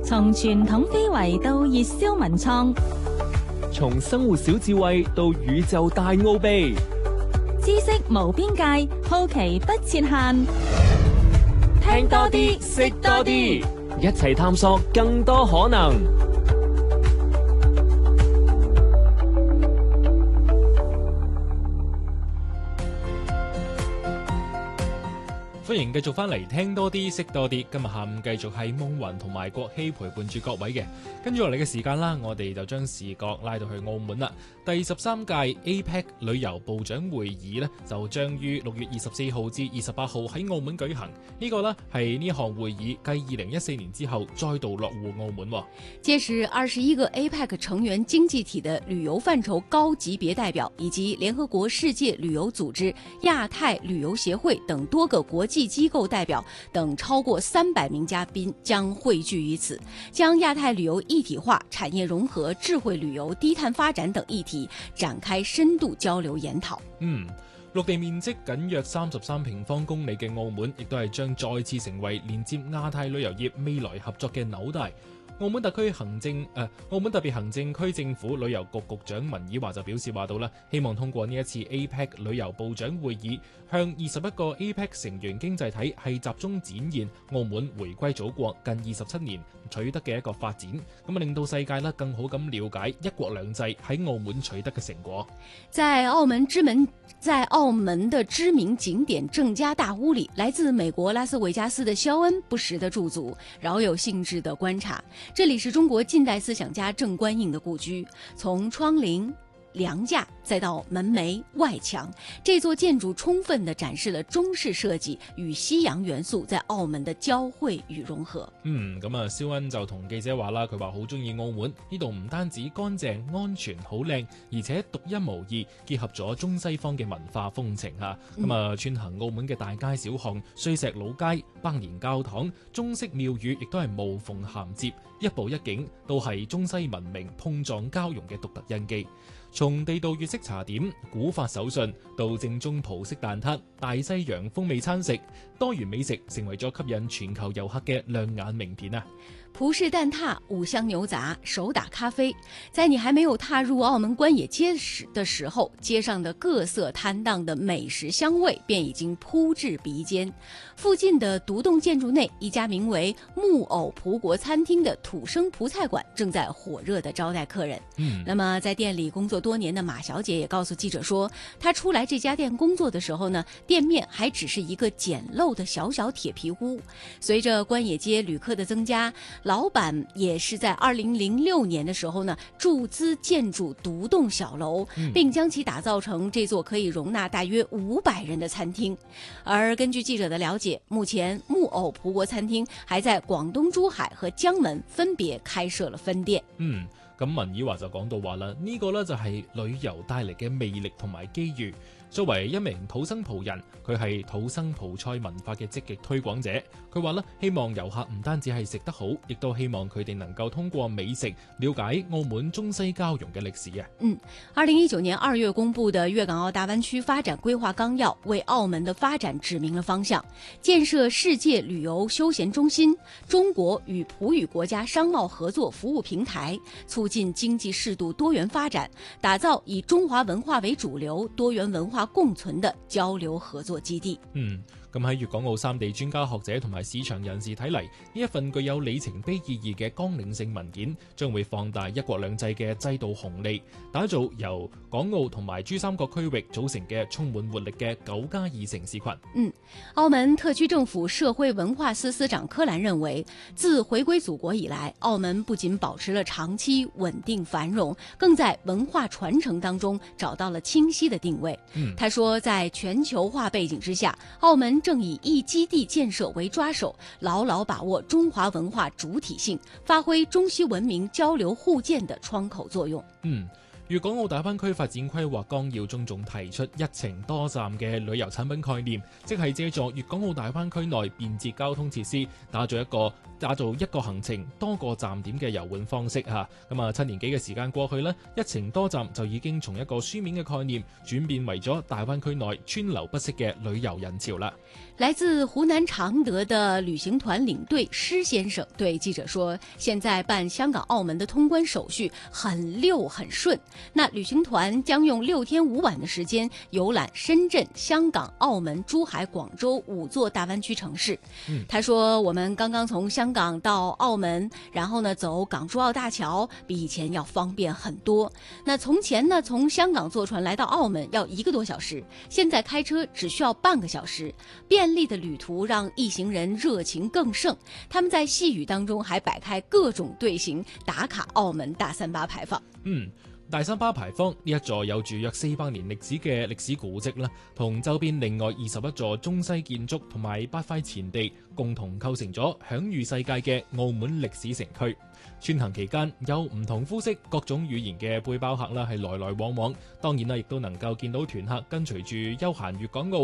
從傳統非遺到熱銷文創， 從生活小智慧到宇宙大奧秘， 知識無邊界，好奇不設限。 聽多啲，識多啲，一齊探索更多可能。 歡迎繼續翻嚟聽多啲識多啲，今日下午繼續係夢雲同埋國希陪伴住各位嘅，跟住落嚟嘅時間啦，我哋就將視角拉到去澳門啦。第13屆 APEC 旅遊部長會議呢，就將於6月24號至28號喺澳門舉行，呢個呢係呢項會議繼2014年之後再度落戶澳門。 屆時21個 APEC 成員經濟體的旅遊範疇高級別代表，以及聯合國世界旅遊組織、亞太旅遊協會等多個國際機構代表等超過300名嘉賓將匯聚於此，將亞太旅遊一體化、產業融合、智慧旅遊、低碳發展等議題展開深度交流研討。 陸地面積僅約33平方公里嘅澳門，亦都係將再次成為連接亞太旅遊業未來合作嘅紐帶。澳門特別行政區政府旅遊局局長文綺華就表示話到啦，希望通過呢一次 APEC 旅遊部長會議，向21個 APEC 成員經濟體係集中展現澳門回歸祖國近27年取得嘅一個發展，咁啊令到世界呢更好咁了解一國兩制喺澳門取得嘅成果。 在澳門的知名景點鄭家大屋裏，來自美國拉斯維加斯的肖恩不時的駐足，饒有興致的觀察。這裡是中國近代思想家鄭觀應的故居，從窗棂、梁架再到門楣、外牆，這座建築充分地展示了中式設計與西洋元素在澳門的交匯與融合。 咁啊，肖恩就同記者話啦，佢話好中意澳門呢度，唔單止乾淨、安全、好靚，而且獨一無二，結合咗中西方嘅文化風情嚇。咁啊，串行澳門嘅大街小巷、碎石老街、百年教堂、中式廟宇，亦都係無縫銜接，一步一景都係中西文明碰撞交融嘅獨特印記。從地道粵式茶點、古法手信到正宗葡式蛋撻、大西洋風味餐食，多元美食成為咗吸引全球遊客嘅亮眼名片啊！ 葡式蛋撻、五香牛雜、手打咖啡，在你還沒有踏入澳門關野街的時候，街上的各色攤檔的美食香味便已經撲至鼻尖。附近的獨棟建築內，一家名為木偶葡國餐廳的土生葡菜館正在火熱地招待客人。那麼在店裡工作多年的馬小姐也告訴記者說，她出來這家店工作的時候呢，店面還只是一個簡陋的小小鐵皮屋。隨着關野街旅客的增加，老闆也是在2006年的時候呢，注資建築獨棟小樓，並將其打造成這座可以容納大約500人的餐廳。而根據記者的了解，目前木偶葡國餐廳還在廣東珠海和江門分別開設了分店。 咁文綺華就講到話啦，呢個呢就係旅遊帶嚟嘅魅力同埋機遇。作為一名土生葡人，佢係土生葡菜文化嘅積極推廣者。佢話咧，希望遊客唔單止係食得好，亦都希望佢哋能夠通過美食了解澳門中西交融嘅歷史啊。 2019年2月公布的粵港澳大灣區發展規劃綱要，為澳門的發展指明了方向，建設世界旅遊休閒中心，中國與葡語國家商貿合作服務平台，促進經濟適度多元發展，打造以中華文化為主流、多元文化共存的交流合作基地。 咁喺粵港澳三地專家學者同埋市場人士睇嚟，呢一份具有里程碑意義嘅綱領性文件，將會放大一國兩制嘅制度紅利，打造由港澳同埋珠三角區域組成嘅充滿活力嘅9+2城市群。 澳門特區政府社會文化司司長柯蘭認為，自回歸祖國以來，澳門不僅保持了長期穩定繁榮，更在文化傳承當中找到了清晰的定位。他說，在全球化背景之下，澳門正以一基地建設為抓手，牢牢把握中華文化主體性，發揮中西文明交流互鑑的窗口作用。 粵港澳大灣區發展規劃綱要中仲提出一程多站嘅旅遊產品概念，即係借助粵港澳大灣區內便捷交通設施，打造一個行程多個站點嘅遊玩方式嚇。咁啊，7年幾嘅時間過去呢，一程多站就已經從一個書面嘅概念轉變為咗大灣區內川流不息嘅旅遊人潮啦。 來自湖南常德的旅行團領隊施先生對記者說，現在辦香港澳門的通關手續很溜很順，那旅行團將用6天5晚的時間遊覽深圳、香港、澳門、珠海、廣州5座大灣區城市。他說，我們剛剛從香港到澳門，然後呢走港珠澳大橋，比以前要方便很多。那從前呢，從香港坐船來到澳門要1個多小時，現在開車只需要半個小時。便利的旅途讓一行人熱情更盛，他們在細語當中還擺開各種隊形打卡澳門大三巴牌坊。 大三巴牌坊呢一座有住約400年歷史嘅歷史古蹟啦，同周邊另外21座中西建築同埋8塊前地共同構成咗享譽世界嘅澳門歷史城區。穿行期間有唔同膚色、各種語言嘅背包客啦，係來來往往。當然啦，亦都能夠見到團客跟隨住休閒粵港澳